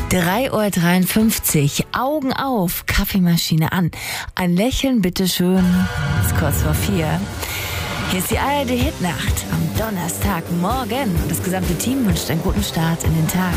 3:53 Uhr. Augen auf, Kaffeemaschine an. Ein Lächeln, bitteschön. Ist kurz vor 4. Hier ist die ARD Hitnacht am Donnerstagmorgen. Das gesamte Team wünscht einen guten Start in den Tag.